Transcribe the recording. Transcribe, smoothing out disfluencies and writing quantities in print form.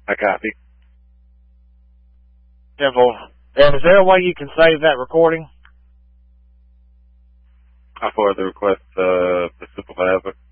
I copy. Simple. And is there a way you can save that recording? I forward the request to Supervisor.